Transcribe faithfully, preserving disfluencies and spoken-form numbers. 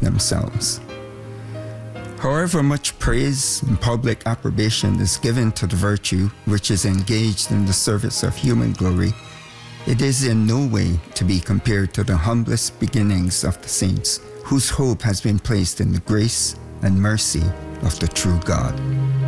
themselves. However much praise and public approbation is given to the virtue which is engaged in the service of human glory, it is in no way to be compared to the humblest beginnings of the saints, whose hope has been placed in the grace and mercy of the true God.